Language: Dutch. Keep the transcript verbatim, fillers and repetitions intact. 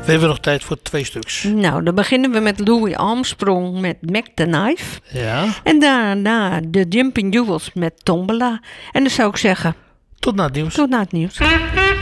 We hebben nog tijd voor twee stuks. Nou, dan beginnen we met Louis Armstrong met Mac the Knife. Ja. En daarna de Jumping Jewels met Tombola. En dan zou ik zeggen... Tot na het nieuws. Tot na het nieuws.